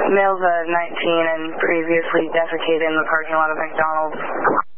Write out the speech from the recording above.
Male's 19 and previously defecated in the parking lot of McDonald's.